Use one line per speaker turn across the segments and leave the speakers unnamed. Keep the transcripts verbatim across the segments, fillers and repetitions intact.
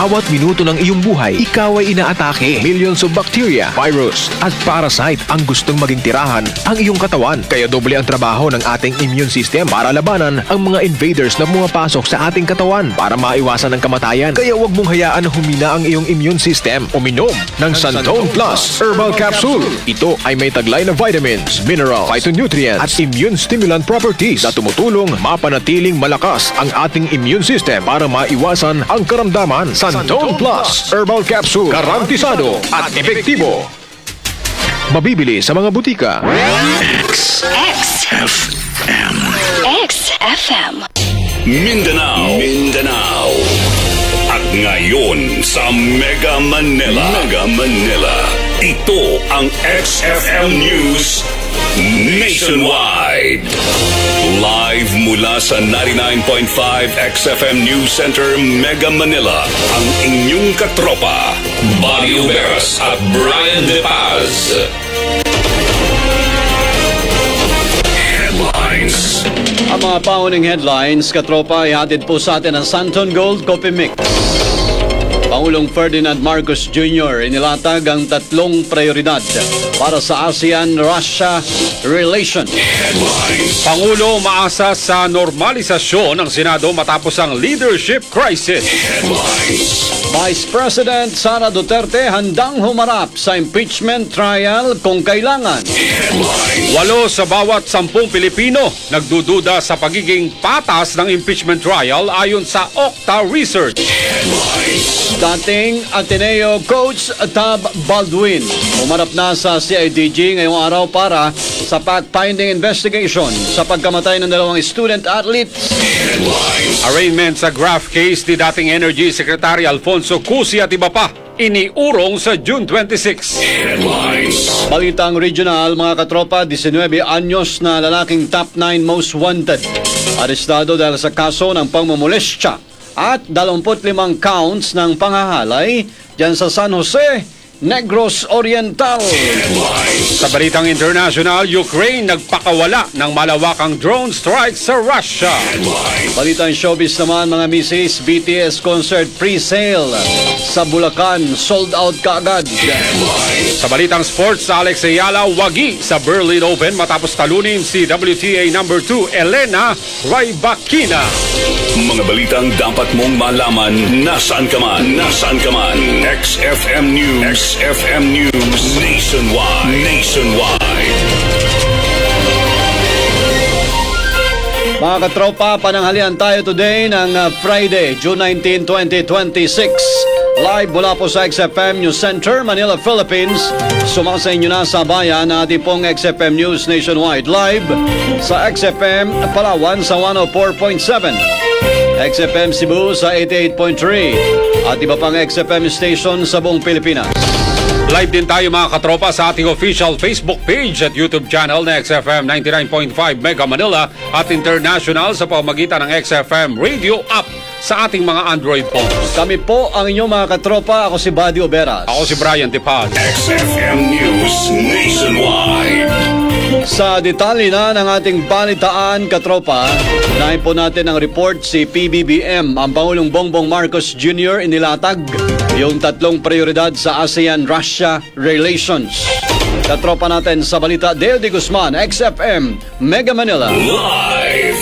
bawat minuto ng iyong buhay, ikaw ay inaatake. Millions of bacteria, virus, at parasite ang gustong maging tirahan ang iyong katawan. Kaya doble ang trabaho ng ating immune system para labanan ang mga invaders na pumapasok sa ating katawan para maiwasan ang kamatayan. Kaya huwag mong hayaan na humina ang iyong immune system. Uminom ng Santone Plus Herbal Capsule. Ito ay may taglay na vitamins, minerals, phytonutrients at immune stimulant properties na tumutulong mapanatiling malakas ang ating immune system para maiwasan ang karamdaman. Santone Plus Herbal Capsule, garantisado at epektibo. Mabibili sa mga butika.
X F M X F M
Mindanao Mindanao At ngayon sa Mega Manila Mega Manila, ito ang X F M News Nationwide. Live mula sa ninety-nine point five X F M News Center, Mega Manila, ang inyong katropa, Bobby Uberas at Brian De Paz. Headlines.
Ang mga pauning headlines, katropa, ay hatid po sa atin ang Santon Gold Coffee Mix. Pangulong Ferdinand Marcos Junior inilatag ang tatlong prioridad para sa ASEAN-Russia relations.
Headlines.
Pangulo umaasa sa normalisasyon ng Senado matapos ang leadership crisis.
Headlines.
Vice President Sara Duterte handang humarap sa impeachment trial kung kailangan.
Headlines.
Walo sa bawat sampung Pilipino nagdududa sa pagiging patas ng impeachment trial ayon sa Okta Research.
Headlines.
Dating Ateneo coach Tab Baldwin umarap na sa C I D G ngayong araw para sa fact-finding investigation sa pagkamatay ng dalawang student athletes.
Headlines.
Arraignment sa graft case ni dating Energy Secretary Alfonso Cusi at iba pa iniurong sa June twenty-sixth.
Headlines.
Balitang regional, mga katropa, nineteen anyos na lalaking top nine most wanted. Arestado dahil sa kaso ng pangmomolestya at twenty-five counts ng panghahalay dyan sa San Jose, Negros Oriental.
Headlines.
Sa balitang international, Ukraine nagpakawala ng malawakang drone strike sa Russia.
Headlines.
Balitang showbiz naman, mga misis, B T S concert pre-sale sa Bulacan, sold out kaagad.
Headlines.
Sa balitang sports, Alex Ayala wagi sa Berlin Open matapos talunin si W T A number two Elena Rybakina.
Mga balitang dapat mong malaman nasaan ka man. Nasaan ka man. X F M News. X F M News Nationwide. Nationwide.
Mga katropa, pananghalian tayo today ng uh, Friday, June nineteenth, twenty twenty-six. Live mula po sa X F M News Center, Manila, Philippines. Sumasa inyo na sa bayan na ating pong X F M News Nationwide. Live sa X F M Palawan sa one oh four point seven. X F M Cebu sa eighty-eight point three. At iba pang X F M station sa buong Pilipinas.
Live din tayo, mga katropa, sa ating official Facebook page at YouTube channel na X F M ninety-nine point five Mega Manila at international sa pamamagitan ng X F M radio app sa ating mga Android phones.
Kami po ang inyong mga katropa. Ako si Bobby Uberas.
Ako si Brian De Paz.
X F M News Nationwide.
Sa detalye na ng ating balitaan, katropa, unahin po natin ang report si P B B M. Ang Pangulong Bongbong Marcos Junior inilatag yung tatlong prioridad sa ASEAN-Russia relations. Katropa natin sa balita, Deo de Guzman, X F M, Mega Manila.
Live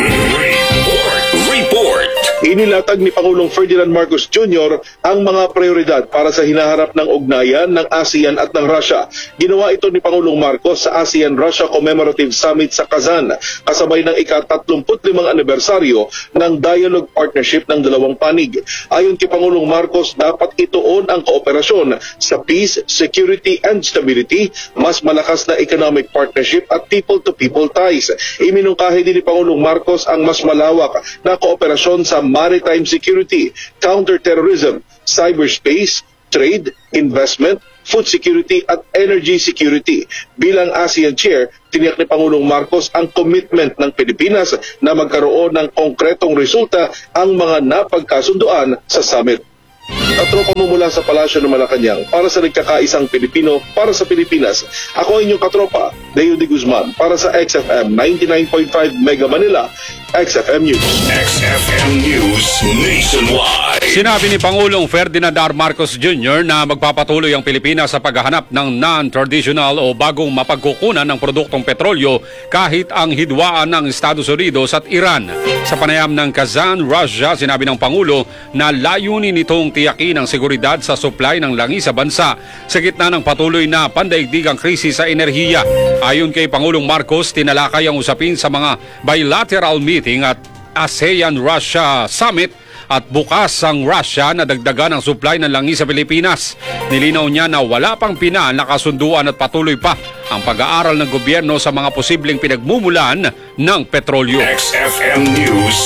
report. Report.
Inilatag ni Pangulong Ferdinand Marcos Junior ang mga prioridad para sa hinaharap ng ugnayan ng ASEAN at ng Russia. Ginawa ito ni Pangulong Marcos sa ASEAN-Russia Commemorative Summit sa Kazan, kasabay ng ika-tatlumput limang anibersaryo ng Dialogue Partnership ng dalawang panig. Ayon kay Pangulong Marcos, dapat ituon ang kooperasyon sa peace, security, and stability, mas malakas na economic partnership at people-to-people ties. Iminungkahi din ni Pangulong Marcos ang mas malawak na kooperasyon sa maritime security, counter-terrorism, cyberspace, trade, investment, food security at energy security. Bilang ASEAN Chair, tiniyak ni Pangulong Marcos ang commitment ng Pilipinas na magkaroon ng konkretong resulta ang mga napagkasunduan sa summit. Katropa mo mula sa Palasyo ng Malacanang para sa nagkakaisang Pilipino para sa Pilipinas. Ako ang inyong katropa, Deo de Guzman, para sa X F M ninety-nine point five Mega Manila, X F M News.
X F M News Nationwide.
Sinabi ni Pangulong Ferdinand R. Marcos Junior na magpapatuloy ang Pilipinas sa paghahanap ng non-traditional o bagong mapagkukunan ng produktong petrolyo kahit ang hidwaan ng Estados Unidos at Iran. Sa panayam ng Kazan, Russia, sinabi ng Pangulo na layunin nitong tiyakin ang seguridad sa supply ng langis sa bansa sa gitna ng patuloy na pandaigdigang krisis sa enerhiya. Ayon kay Pangulong Marcos, tinalakay ang usapin sa mga bilateral meeting at ASEAN-Russia Summit at bukas ang Russia na dagdagan ang supply ng langis sa Pilipinas. Nilinaw niya na wala pang pinaan na kasunduan at patuloy pa ang pag-aaral ng gobyerno sa mga posibleng pinagmumulan ng petrolyo.
X F M News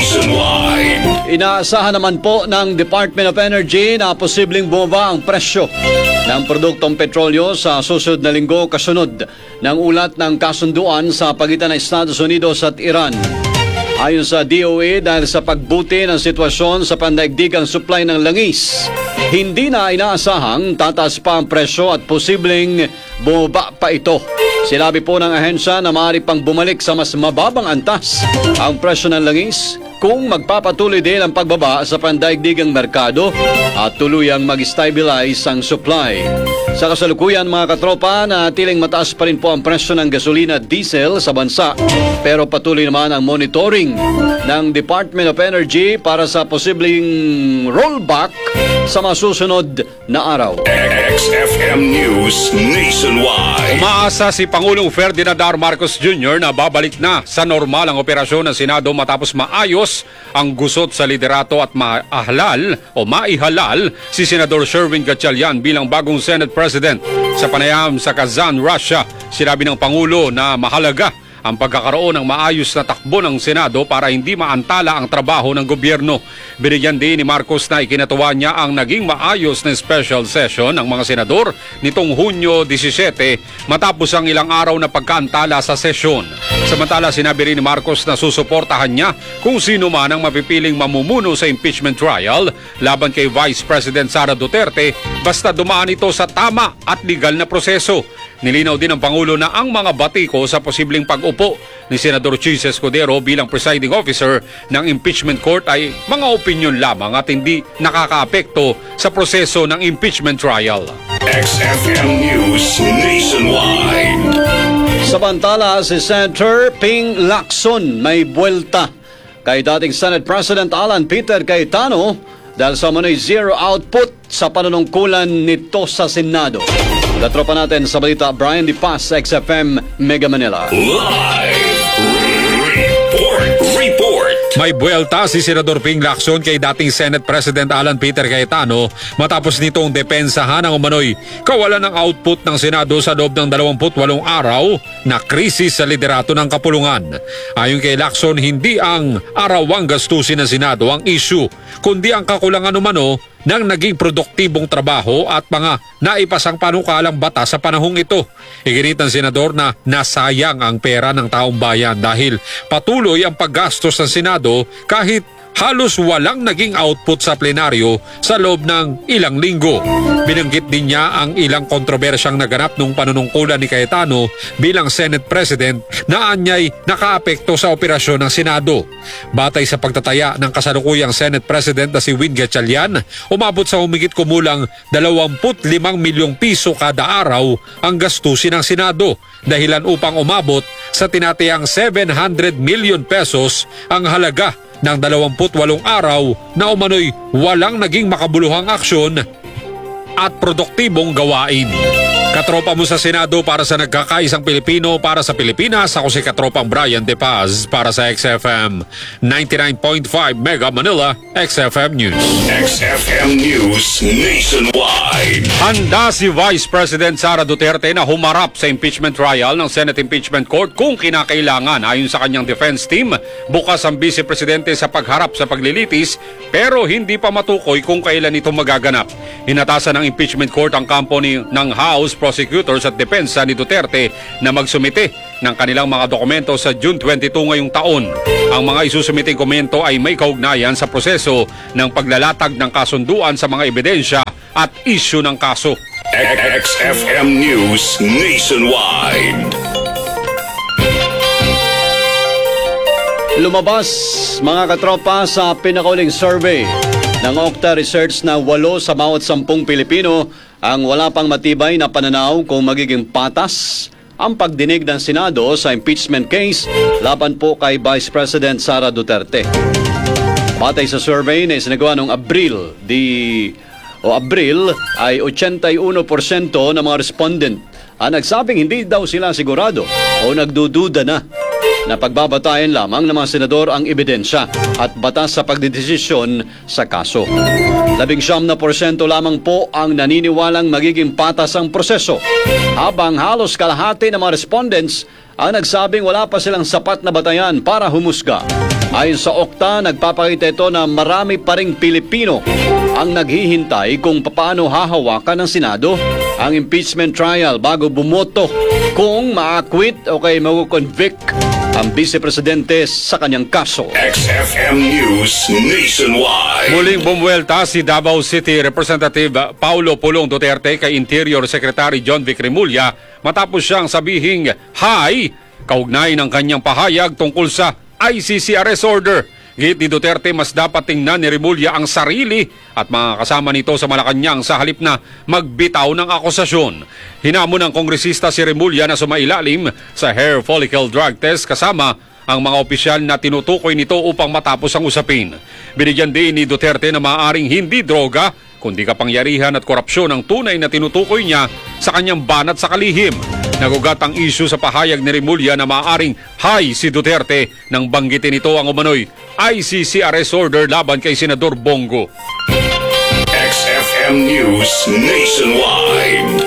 Nationwide.
Inaasahan naman po ng Department of Energy na posibleng bumaba ang presyo ng produktong petrolyo sa susunod na linggo kasunod ng ulat ng kasunduan sa pagitan ng Estados Unidos at Iran. Ayon sa D O A, dahil sa pagbuti ng sitwasyon sa pandaigdigang supply ng langis, hindi na inaasahang tataas pa ang presyo at posibleng bumaba pa ito. Sinabi po ng ahensya na maaari pang bumalik sa mas mababang antas ang presyo ng langis kung magpapatuloy din ang pagbaba sa pandaigdigang merkado at tuluyang mag-stabilize ang supply. Sa kasalukuyan mga katropa, natiling mataas pa rin po ang presyo ng gasolina at diesel sa bansa, pero patuloy naman ang monitoring ng Department of Energy para sa posibleng rollback sa masusunod na araw.
X F M News Nationwide.
Umaasa si Pangulong Ferdinand R. Marcos Junior na babalik na sa normal ang operasyon ng Senado matapos maayos ang gusot sa liderato at maahlal o maihalal si Senador Sherwin Gatchalian bilang bagong Senate President. Sa panayam sa Kazan, Russia, sinabi ng Pangulo na mahalaga ang pagkakaroon ng maayos na takbo ng Senado para hindi maantala ang trabaho ng gobyerno. Binigyan din ni Marcos na ikinatuwa niya ang naging maayos na special session ng mga senador nitong Hunyo disisiete matapos ang ilang araw na pagkaantala sa sesyon. Samantala, sinabi rin ni Marcos na susuportahan niya kung sino man ang mapipiling mamumuno sa impeachment trial laban kay Vice President Sara Duterte basta dumaan ito sa tama at legal na proseso. Nilinaw din ng Pangulo na ang mga batiko sa posibleng pag-upo ni Senador Chis Escudero bilang presiding officer ng impeachment court ay mga opinyon lamang at hindi nakakaapekto sa proseso ng impeachment trial.
X F M News Nationwide.
Samantala, si Senator Ping Lacson may buwelta kay dating Senate President Alan Peter Cayetano dahil sa manoy zero output sa panunungkulan nito sa Senado. Katropa natin sa balita, Brian De Paz, X F M Mega Manila.
Live report. Report.
May buwelta si Senador Ping Lacson kay dating Senate President Alan Peter Cayetano matapos nitong depensahan ang umano'y kawalan ng output ng Senado sa loob ng dalawampu't walong araw na krisis sa liderato ng kapulungan. Ayon kay Lacson, hindi ang arawang gastusin ng Senado ang issue, kundi ang kakulangan umano ng naging produktibong trabaho at mga naipasang panukalang batas sa panahong ito. Iginit ng senador na nasayang ang pera ng taong bayan dahil patuloy ang paggastos ng Senado kahit halos walang naging output sa plenaryo sa loob ng ilang linggo. Binanggit din niya ang ilang kontrobersyang naganap nung panunungkulan ni Cayetano bilang Senate President na anyay nakaapekto sa operasyon ng Senado. Batay sa pagtataya ng kasalukuyang Senate President na si Win Gatchalian, umabot sa humigit kumulang dalawampu't limang milyong piso kada araw ang gastusin ng Senado, dahilan upang umabot sa tinatayang seven hundred million pesos ang halaga ng dalawampu't walong araw na umano'y walang naging makabuluhang aksyon at produktibong gawain. Katropa mo sa Senado para sa nagkakaisang Pilipino para sa Pilipinas. Ako si Katropang Brian De Paz para sa X F M ninety-nine point five Mega Manila, X F M News.
X F M News Nationwide.
Handa si Vice President Sara Duterte na humarap sa impeachment trial ng Senate Impeachment Court kung kinakailangan. Ayon sa kanyang defense team, bukas ang Vice Presidente sa pagharap sa paglilitis pero hindi pa matukoy kung kailan ito magaganap. Hinatasan ng impeachment court ang kampo ni, ng House prosecutors at depensa ni Duterte na magsumite ng kanilang mga dokumento sa June twenty-two ngayong taon. Ang mga isusumiting komento ay may kaugnayan sa proseso ng paglalatag ng kasunduan sa mga ebidensya at issue ng kaso.
X F M News Nationwide.
Lumabas mga katropa sa pinakauling survey ng Okta Research na walo sa bawat sampung Pilipino ang wala pang matibay na pananaw kung magiging patas ang pagdinig ng Senado sa impeachment case laban po kay Vice President Sara Duterte. Batay sa survey na isinagawa noong Abril, di, o Abril ay eighty-one percent ng mga respondent ang nagsabing hindi daw sila sigurado o nagdududa na na pagbabatayan lamang ng mga senador ang ebidensya at batas sa pagdedesisyon sa kaso. Labing siyam na porsyento lamang po ang naniniwalang magiging patas ang proseso, habang halos kalahati ng mga respondents ang nagsabing wala pa silang sapat na batayan para humusga. Ayon sa Okta, nagpapakita ito na marami pa ring Pilipino ang naghihintay kung paano hahawakan ng Senado ang impeachment trial bago bumoto kung ma-acquit o kay ma-convict ang Vice Presidente sa kanyang kaso.
X F M News Nationwide.
Muling bumuwelta si Davao City Representative Paulo Pulong Duterte kay Interior Secretary John Vic Remulla matapos siyang sabihing hi kaugnay ng kanyang pahayag tungkol sa I C C arrest order. Git ni Duterte, mas dapat tingnan ni Remulla ang sarili at mga kasama nito sa Malacanang sa halip na magbitaw ng akusasyon. Hinamon ng kongresista si Remulla na sumailalim sa hair follicle drug test kasama ang mga opisyal na tinutukoy nito upang matapos ang usapin. Binigyan din ni Duterte na maaaring hindi droga, kundi kapangyarihan at korupsyon ang tunay na tinutukoy niya sa kanyang banat sa kalihim. Nagugat ang isyu sa pahayag ni Remulla na maaaring high si Duterte nang banggitin ito ang umano'y I C C arrest order laban kay Senador Bongo.
X F M News Nationwide.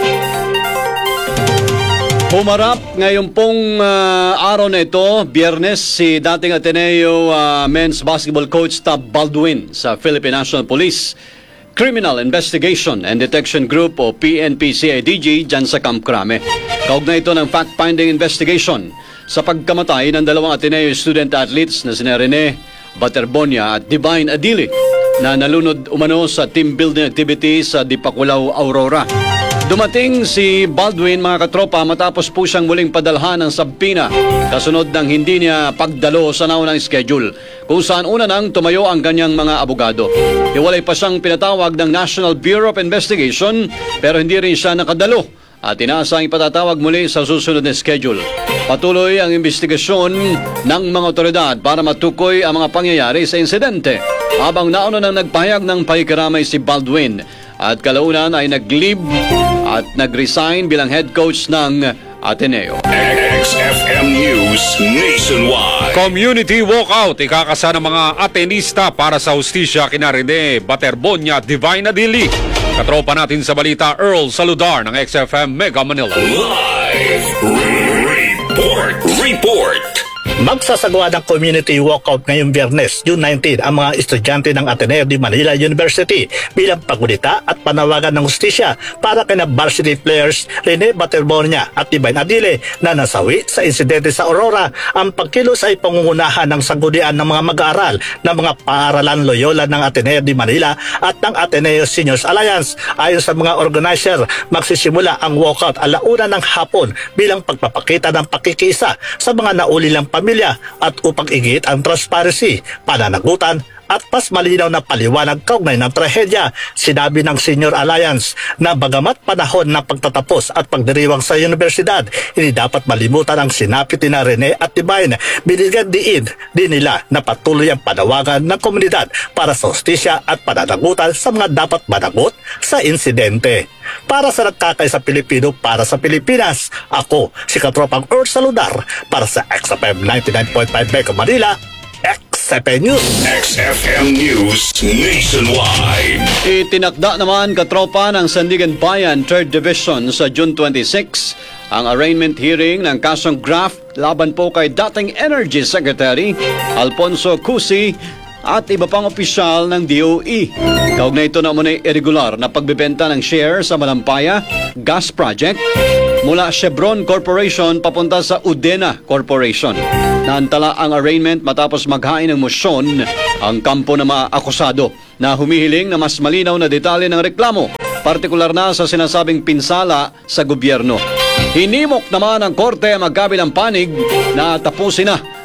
Humarap ngayon pong uh, araw na ito, Biyernes, si dating Ateneo uh, men's basketball coach Tab Baldwin sa Philippine National Police Criminal Investigation and Detection Group o P N P C I D G dyan sa Camp Crame. Kaugnay ito ng fact-finding investigation sa pagkamatay ng dalawang Ateneo student athletes na sina Rene Baterbonia at Divine Adili na nalunod umano sa team building activities sa Dipakulaw, Aurora. Dumating si Baldwin, mga katropa, matapos po siyang muling padalhan ng sabpina kasunod ng hindi niya pagdalo sa naunang schedule, kung saan una nang tumayo ang kanyang mga abogado. Iwalay pa siyang pinatawag ng National Bureau of Investigation pero hindi rin siya nakadalo at inaasang ipatatawag muli sa susunod na schedule. Patuloy ang investigasyon ng mga otoridad para matukoy ang mga pangyayari sa insidente, habang nauna nang nagpahayag ng pakikiramay si Baldwin at kalaunan ay nag-leave at nag-resign bilang head coach ng Ateneo.
X F M News Nationwide.
Community walkout ikakasa ng mga Atenista para sa hustisya kina Rene Baterbonia, Divine Adili. Katropa natin sa balita, Earl Saludar ng X F M Mega Manila.
Live report. Report.
Magsasagawa ng community walkout ngayong Biyernes, June nineteenth ang mga estudyante ng Ateneo de Manila University bilang paggunita at panawagan ng hustisya para kina varsity players Rene Baterbonia at Divine Adili na nasawi sa insidente sa Aurora. Ang pagkilos ay pangungunahan ng sanggunian ng mga mag-aaral ng mga paaralan Loyola ng Ateneo de Manila at ng Ateneo Seniors Alliance. Ayon sa mga organizer, magsisimula ang walkout alauna ng hapon bilang pagpapakita ng pakikisa sa mga naulilang pamilya at upang igit ang transparency, pananagutan at mas malinaw na paliwanag kaugnay ng trahedya. Sinabi ng Senior Alliance na bagamat panahon ng pagtatapos at pagdiriwang sa universidad, hindi dapat malimutan ang sinapit ni Rene at Divine. Binigyan diin din nila na patuloy ang panawagan ng komunidad para sa hustisya at pananagutan sa mga dapat managot sa insidente. Para sa nagkakaisa Pilipino, para sa Pilipinas, ako si Katropang Earl Saludar para sa X F M ninety-nine point five Mega Manila, X F M News.
X F M News Nationwide.
Itinakda naman, katropa, ng Sandigan Bayan third Division sa June twenty-sixth ang arraignment hearing ng kasong graft laban po kay dating Energy Secretary Alfonso Cusi at iba pang opisyal ng D O E. Kaugnay ito na umunay irregular na pagbebenta ng share sa Malampaya Gas Project mula Chevron Corporation papunta sa Udena Corporation. Naantala ang arraignment matapos maghain ng mosyon ang kampo ng mga akusado na humihiling na mas malinaw na detalye ng reklamo, partikular na sa sinasabing pinsala sa gobyerno. Hinimok naman ang korte ang magkabilang panig na tapusin na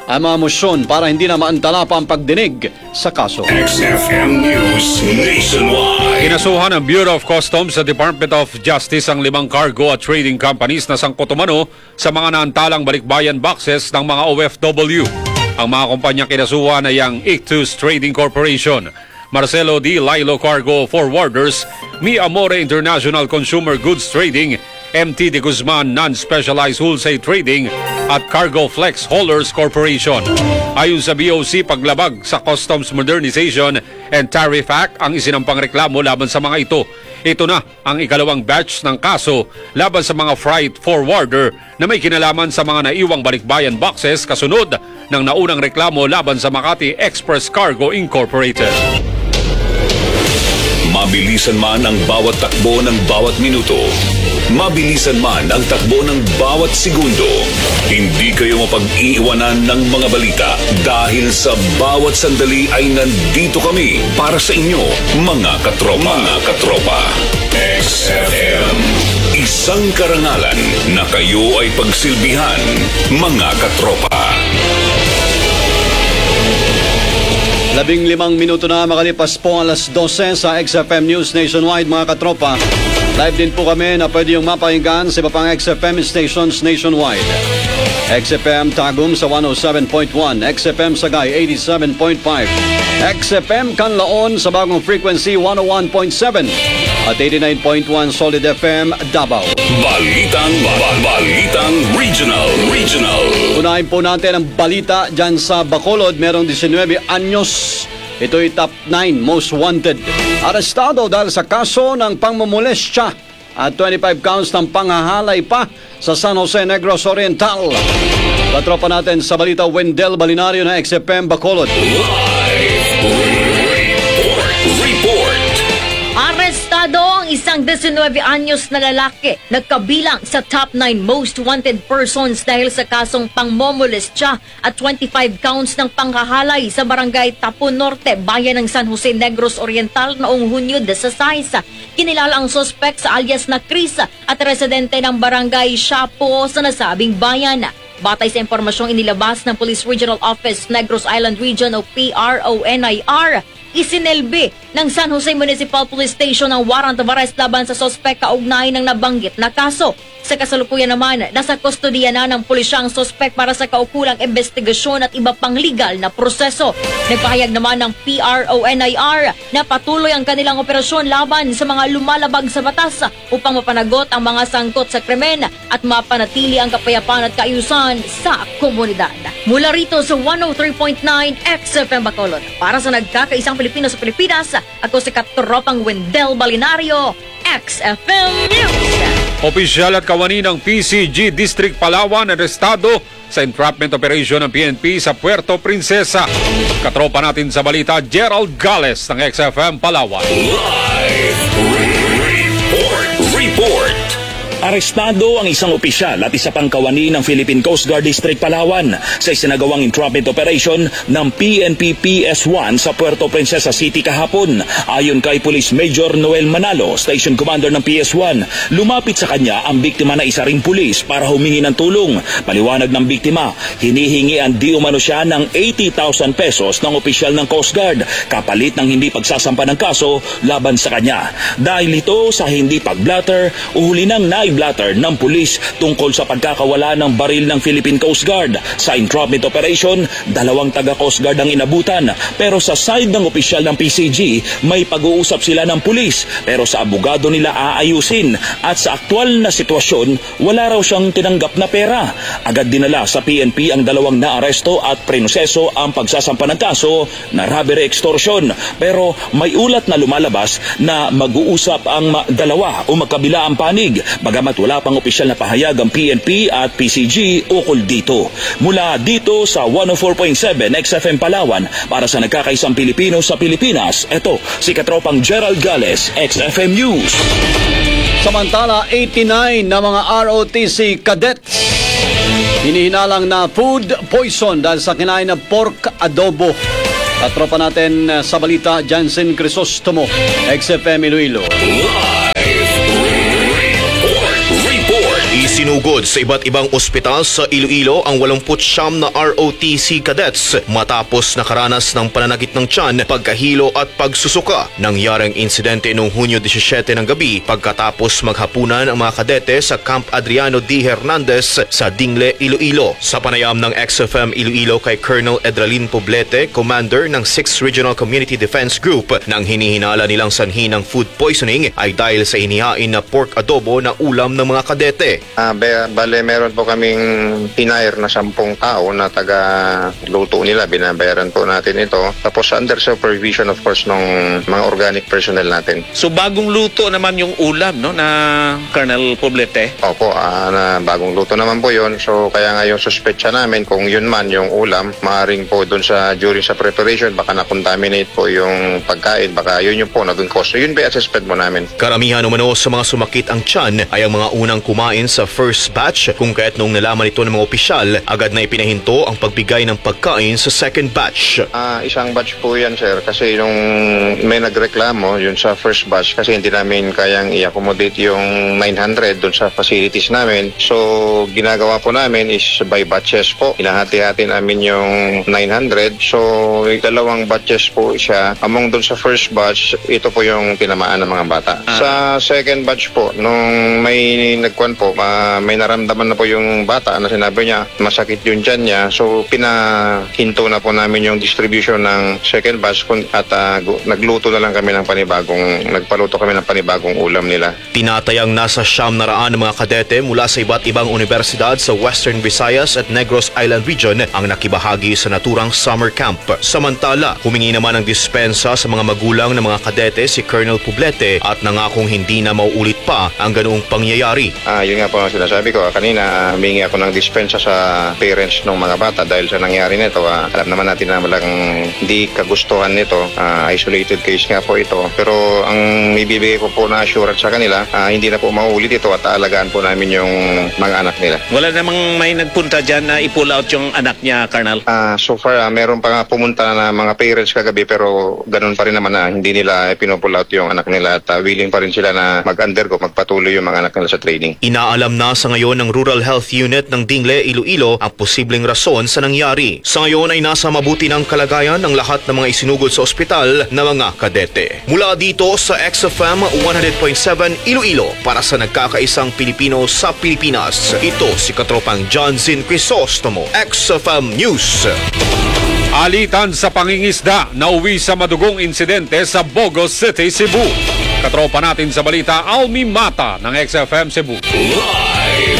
ang mga motion para hindi na maantala pa ang pagdinig sa kaso.
X F M News Nationwide.
Kinasuhan ng Bureau of Customs sa Department of Justice ang limang cargo at trading companies na sangkot umano sa mga naantalang balikbayan boxes ng mga O F W. Ang mga kumpanya kinasuhan ay ang Ictus Trading Corporation, Marcelo D. Lilo Cargo Forwarders, Mi Amore International Consumer Goods Trading, M T De Guzman Non-Specialized Wholesale Trading at Cargo Flex Haulers Corporation. Ayon sa B O C, paglabag sa Customs Modernization and Tariff Act ang isinampang reklamo laban sa mga ito. Ito na ang ikalawang batch ng kaso laban sa mga freight forwarder na may kinalaman sa mga naiwang balikbayan boxes kasunod ng naunang reklamo laban sa Makati Express Cargo Incorporated.
Mabilisan man ang bawat takbo ng bawat minuto. Mabilisan man ang takbo ng bawat segundo. Hindi kayo mapag-iiwanan ng mga balita dahil sa bawat sandali ay nandito kami para sa inyo, mga katropa. Mga katropa. X F M. Isang karangalan na kayo ay pagsilbihan, mga katropa.
Labing limang minuto na makalipas po alas dose sa X F M News Nationwide, mga katropa. Live din po kami na pwede yung mapakinggan sa iba pang X F M stations nationwide. X F M Tagum sa one oh seven point one, X F M Sagay eighty-seven point five, X F M Canlaon sa bagong frequency one oh one point seven at eighty-nine point one Solid F M Davao.
Balitang, bal- balitang regional, regional.
Unahin po natin ang balita dyan sa Bacolod. Merong nineteen anyos. Ito'y top nine most wanted. Arestado dahil sa kaso ng pangmumolestya at twenty-five counts ng panghahalay pa sa San Jose Negros Oriental. Katropa natin sa balita, Wendell Balinario na X F M Bacolod.
Live report, report.
Arestado ang isang nineteen anyos na lalaki nagkabilang sa top nine most wanted persons dahil sa kasong pangmomolestya at twenty-five counts ng panghahalay sa barangay Tapon Norte, bayan ng San Jose Negros Oriental noong Hunyo desiseis. Kinilala ang suspect sa alias na Chris at residente ng barangay Shapo sa nasabing bayan. Batay sa impormasyong inilabas ng Police Regional Office Negros Island Region o P R O N I R, isinelbi ng San Jose Municipal Police Station ang warrant of arrest laban sa sospek kaugnay ng nabanggit na kaso. Sa kasalukuyan naman, nasa kustodiya na ng pulisya ang sospek para sa kaukulang investigasyon at iba pang legal na proseso. Nagpahayag naman ng P R O N I R na patuloy ang kanilang operasyon laban sa mga lumalabag sa batas upang mapanagot ang mga sangkot sa krimen at mapanatili ang kapayapaan at kaayusan sa komunidad. Mula rito sa one oh three point nine X F M Bacolod, para sa nagkakaisang Pilipino sa Pilipinas, ako si Katropang Wendell Balinario, X F M News.
Opisyal at kawani ng P C G District Palawan arestado sa entrapment operation ng P N P sa Puerto Princesa. Katropa natin sa balita, Gerald Gales ng X F M Palawan.
Live report, report.
Arestado ang isang opisyal at isa pang kawani ng Philippine Coast Guard District Palawan sa isinagawang entrapment operation ng P N P P S one sa Puerto Princesa City kahapon. Ayon kay Police Major Noel Manalo, Station Commander ng P S one, lumapit sa kanya ang biktima na isa ring pulis para humingi ng tulong. Paliwanag ng biktima, hinihingi ang di umano siya ng eighty thousand pesos ng opisyal ng Coast Guard kapalit ng hindi pagsasampa ng kaso laban sa kanya. Dahil ito sa hindi pagblatter, uhuli ng na blatter ng pulis tungkol sa pagkakawala ng baril ng Philippine Coast Guard. Sa entrapment operation, dalawang taga Coast Guard ang inabutan, pero sa side ng opisyal ng P C G, may pag-uusap sila ng pulis, pero sa abogado nila aayusin, at sa aktual na sitwasyon, wala raw siyang tinanggap na pera. Agad dinala sa P N P ang dalawang naaresto at prinoseso ang pagsasampa ng kaso na robbery extortion, pero may ulat na lumalabas na mag-uusap ang dalawa o magkabila ang panig. Bagamat wala pang opisyal na pahayag ang P N P at P C G ukol dito. Mula dito sa one oh four point seven X F M Palawan, para sa nagkakaisang Pilipino sa Pilipinas, ito si Katropang Gerald Gales, X F M News.
Samantala, eighty-nine na mga R O T C cadets hinihinalang na food poison dahil sa kinain na pork adobo. Katropa natin sa balita, Jansen Crisostomo, X F M Iloilo.
Isinugod sa iba't ibang ospital sa Iloilo ang eighty-nine na R O T C cadets matapos nakaranas ng pananakit ng tiyan, pagkahilo at pagsusuka. Nangyaring insidente noong Hunyo seventeen ng gabi pagkatapos maghapunan ang mga kadete sa Camp Adriano D. Hernandez sa Dingle, Iloilo. Sa panayam ng X F M Iloilo kay Colonel Edralin Poblete, Commander ng sixth Regional Community Defense Group, nang hinihinala nilang sanhi ng food poisoning ay dahil sa inihain na pork adobo na ulam ng mga kadete.
Ah, bale, meron po kaming hinire na sampung tao na taga-luto nila. Binabayaran po natin ito. Tapos under supervision, of course, ng mga organic personnel natin.
So bagong luto naman yung ulam, no, na Colonel Poblete?
Opo, ah, na bagong luto naman po yun. So kaya nga yung suspetsya namin kung yun man yung ulam, maaaring po dun sa during sa preparation, baka na-contaminate po yung pagkain. Baka yun yung po naging cause. So yun ba assessment mo namin?
Karamihan umano sa mga sumakit ang tiyan ay ang mga unang kumain sa first batch, kung kaya't nung nalaman ito ng mga opisyal, agad na ipinahinto ang pagbigay ng pagkain sa second batch.
Ah, isang batch po yan, sir, kasi nung may nagreklamo yun sa first batch kasi hindi namin kayang i-accommodate yung nine hundred dun sa facilities namin. So ginagawa po namin is by batches po. Hinahati-hati namin yung nine hundred. So dalawang batches po siya. Among dun sa first batch, ito po yung tinamaan ng mga bata. Ah. Sa second batch po, nung may nagkuhan po, uh, may naramdaman na po yung bata na sinabi niya masakit yung tiyan niya. So pinahinto na po namin yung distribution ng second batch at uh, nagluto na lang kami ng panibagong, nagpaluto kami ng panibagong ulam nila.
Tinatayang nasa siyam na raan ng mga kadete mula sa iba't ibang universidad sa Western Visayas at Negros Island Region ang nakibahagi sa naturang summer camp. Samantala, humingi naman ng dispensa sa mga magulang ng mga kadete si Colonel Poblete at nangakong hindi na mauulit pa ang ganoong pangyayari.
Ah, yun nga po ang sinasabi ko. Kanina, humingi ako ng dispensa sa parents ng mga bata dahil sa nangyari nito. Ah, alam naman natin na walang hindi kagustuhan nito. Ah, isolated case nga po ito. Pero ang ibibigay ko po na assurance sa kanila, ah, hindi na po mauulit ito at aalagaan po namin yung mga anak nila.
Wala namang may nagpunta dyan na i-pull out yung anak niya, Colonel?
Ah, so far, ah, meron pa nga pumunta na mga parents kagabi pero ganun pa rin naman na hindi nila pinupull out yung anak nila at uh, willing pa rin sila na mag-undergo, magpatuloy yung mga anak nila sa training.
Inaalam na sa ngayon ng Rural Health Unit ng Dingle, Iloilo ang posibleng rason sa nangyari. Sa ngayon ay nasa mabuti ng kalagayan ng lahat ng mga isinugod sa ospital na mga kadete. Mula dito sa X F M one hundred point seven Iloilo para sa nagkakaisang Pilipino sa Pilipinas. Ito si Katropang John Zin Crisostomo, X F M News.
Alitan sa pangingisda na uwi sa madugong insidente sa Bogo City, Cebu. Katropa natin sa balita, Almi Mata ng X F M Cebu.
Live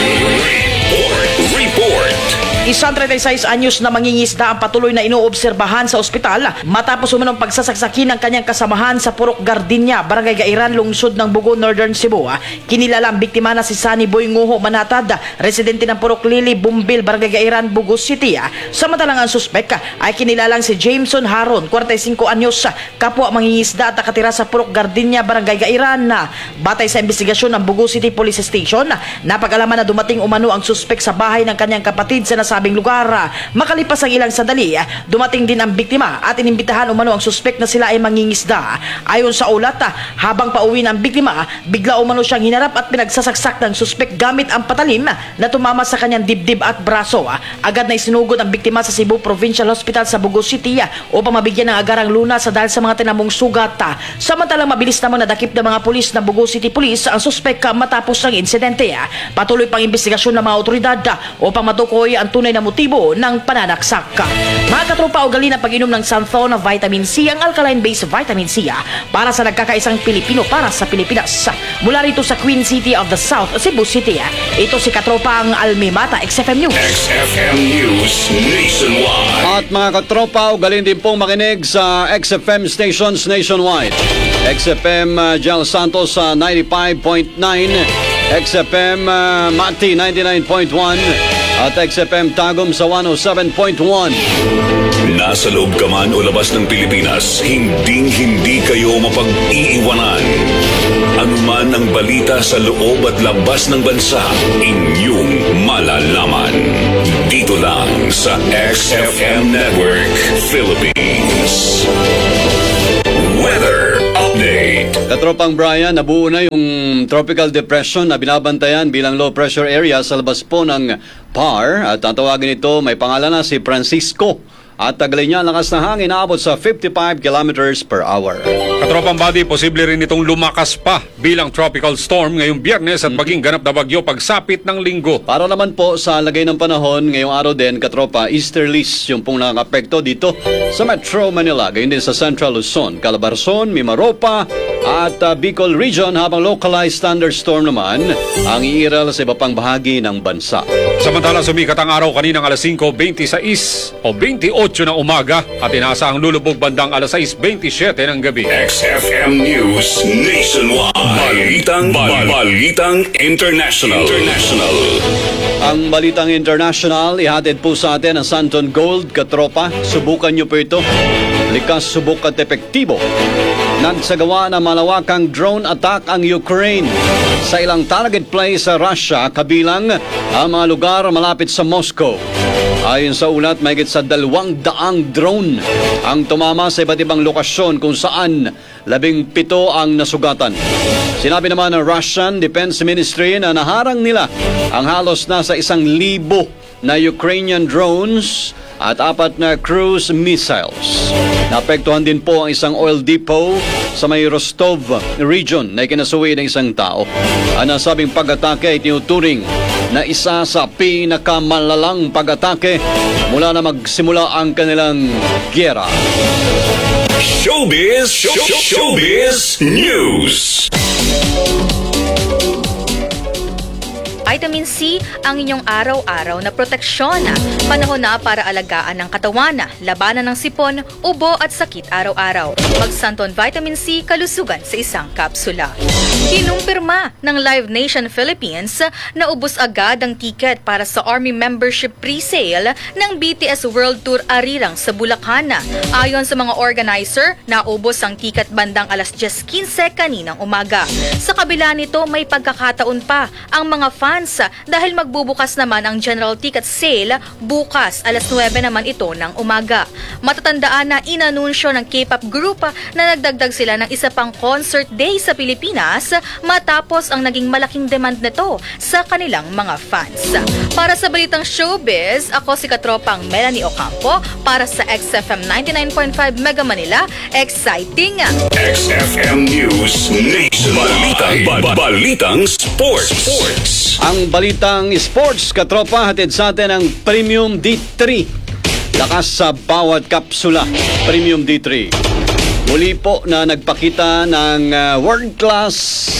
report. Report.
Isang thirty-six anyos na mangingisda ang patuloy na inoobserbahan sa ospital matapos umanong pagsasaksakin ng kanyang kasamahan sa Purok Gardinya, Barangay Gairan, lungsod ng Bugo, Northern Cebu. Kinilala ang biktima na si Sunny Boy Nguho Manatad, residente ng Purok Lili, Bumbil, Barangay Gairan, Bugo City. Samantalang ang suspek ay kinilalang si Jameson Haron, forty-five anyos, kapwa mangingisda at nakatira sa Purok Gardinya, Barangay Gairan. Batay sa investigasyon ng Bugo City Police Station, napag-alaman na dumating umano ang suspek sa bahay ng kanyang kapatid sa sabing lugar. Makalipas ang ilang sandali, dumating din ang biktima at inimbitahan umano ang suspek na sila ay mangingisda. Ayon sa ulat, habang pauwi ng biktima, bigla umano siyang hinarap at pinagsasaksak ng suspek gamit ang patalim na tumama sa kanyang dibdib at braso. Agad na isinugod ang biktima sa Cebu Provincial Hospital sa Bugo City upang mabigyan ng agarang lunas dahil sa mga tinamong sugat. Samantalang mabilis naman nadakip ng mga pulis na Bugo City Police ang suspek matapos ng insidente. Patuloy pang investigasyon ng mga otoridad upang matukoy ang tunay na motibo ng pananaksak. Mga katropa, ugali na pag-inom ng Santhon na vitamin C, ang alkaline-based vitamin C para sa nagkakaisang Pilipino para sa Pilipinas. Mula rito sa Queen City of the South, Cebu City, ito si katropa ang Almi Mata, X F M News.
X F M News Nationwide.
At mga katropa, ugalin din pong makinig sa X F M stations nationwide. X F M uh, Jal Santos sa uh, ninety-five point nine, X F M uh, Mati ninety-nine point one, at X F M Tagum sa one oh seven point one.
Nasa loob ka man o labas ng Pilipinas, hinding-hindi kayo mapag-iiwanan. Anuman ang balita sa loob at labas ng bansa, inyong malalaman. Dito lang sa X F M Network Philippines. Weather Update.
Katropang Brian, nabuo na yung tropical depression na binabantayan bilang low pressure area sa labas po ng P A R at ang tawagin ito may pangalan na si Francisco. At taglay niya ang lakas ng hangin naabot sa fifty-five kilometers per hour.
Katropang Buddy, posible rin itong lumakas pa bilang tropical storm ngayong Biyernes at maging ganap na bagyo pagsapit ng Linggo.
Para naman po sa lagay ng panahon, ngayong araw din, katropa, easterlies yung pong nakakapekto dito sa Metro Manila, gayon din sa Central Luzon, Calabarzon, Mimaropa at uh, Bicol Region, habang localized thunderstorm naman ang iiral sa iba pang bahagi ng bansa.
Samantala, sumikat ang araw kaninang alas singko twenty-six o twenty-eight na umaga at inaasahang lulubog bandang alas sais twenty-seven ng gabi.
X F M News Nationwide. Balitang, bal- Balitang International. International.
Ang Balitang International, ihatid po sa atin ang Santon Gold, katropa. Subukan nyo po ito. Likas, subok at epektibo. Nagsagawa ng malawakang drone attack ang Ukraine sa ilang target place sa Russia, kabilang ang mga lugar malapit sa Moscow. Ayon sa ulat, mahigit sa dalawang daang drone ang tumama sa iba't ibang lokasyon kung saan labing pito ang nasugatan. Sinabi naman ng Russian Defense Ministry na naharang nila ang halos nasa isang libo na Ukrainian drones at apat na cruise missiles. Naapektuhan din po ang isang oil depot sa may Rostov region na ikinasuwi ng isang tao. Ang nasabing pag-atake ay tinuturing na isa sa pinakamalalang pag-atake mula na magsimula ang kanilang gyera.
Showbiz, show, Showbiz News.
Vitamin C ang inyong araw-araw na proteksyon. Panahon na para alagaan ang katawan, labanan ng sipon, ubo at sakit araw-araw. Mag-Santon Vitamin C kalusugan sa isang kapsula. Kinumpirma ng Live Nation Philippines na ubos agad ang ticket para sa Army Membership Pre-Sale ng B T S World Tour Arirang sa Bulacan. Ayon sa mga organizer, naubos ang ticket bandang alas diyes quince kaninang umaga. Sa kabila nito, may pagkakataon pa ang mga fans dahil magbubukas naman ang general ticket sale bukas alas nuwebe naman ito ng umaga. Matatandaan na inanunsyo ng K-pop group na nagdagdag sila ng isa pang concert day sa Pilipinas matapos ang naging malaking demand nito sa kanilang mga fans. Para sa Balitang Showbiz, ako si katropang Melanie Ocampo para sa X F M ninety-nine point five Mega Manila. Exciting!
X F M News Nationwide. Balitang, ba- Balitang Sports. Sports.
Ang Balitang Sports, katropa, hatid sa atin ang Premium D three. Lakas sa bawat kapsula. Premium D three. Muli po na nagpakita ng uh, world-class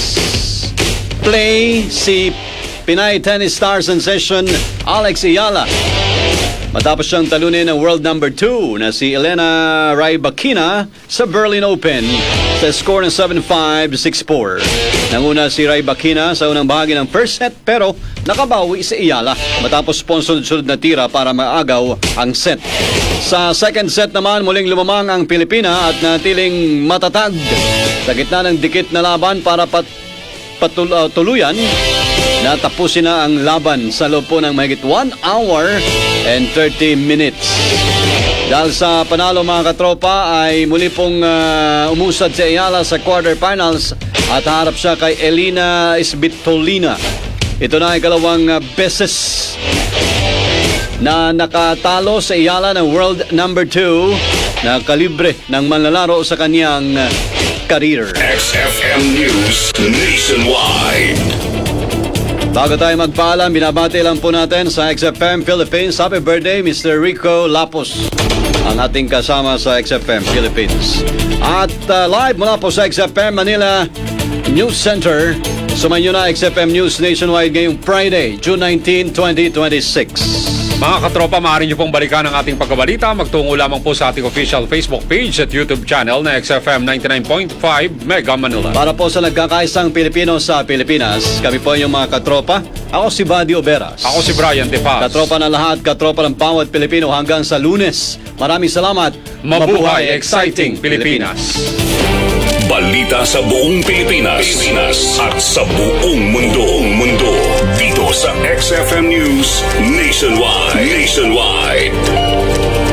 play si Pinay tennis star sensation Alex Ayala. Matapos siyang talunin ng world number two na si Elena Rybakina sa Berlin Open sa score ng seven five, six four. Nanguna si Rybakina sa unang bahagi ng first set pero nakabawi si Ayala matapos sunod-sunod na tira para maagaw ang set. Sa second set naman, muling lumamang ang Pilipina at natiling matatag sa gitna ng dikit na laban para pat patul uh, tuluyan na tapusin na ang laban sa loob po ng mahigit one hour and thirty minutes. Dahil sa panalo mga katropa ay muli pong uh, umusad si Ayala sa quarterfinals at harap siya kay Elina Svitolina. Ito na ay kalawang uh, beses na nakatalo sa Ayala ng world number two na kalibre ng manlalaro sa kanyang uh, career.
X F M News Nationwide.
Bago tayo magpaalam, binabati lang po natin sa X F M Philippines. Happy birthday, Mister Rico Lapos, ang ating kasama sa X F M Philippines. At uh, live mula po sa X F M Manila News Center, sumayin nyo na X F M News Nationwide ngayong Friday, June nineteenth, twenty twenty-six.
Mga katropa, maaari nyo pong balikan ang ating pagkabalita. Magtungo lamang po sa ating official Facebook page at YouTube channel na X F M ninety-nine point five Mega Manila.
Para po sa nagkakaisang Pilipino sa Pilipinas, kami po yung mga katropa. Ako si Buddy Oberas.
Ako si Brian De Paz.
Katropa na lahat, katropa ng bawat Pilipino hanggang sa Lunes. Maraming salamat.
Mabuhay, exciting Pilipinas.
Balita sa buong Pilipinas, Pilipinas at sa buong mundo, mundo dito sa X F M News Nationwide. Nationwide.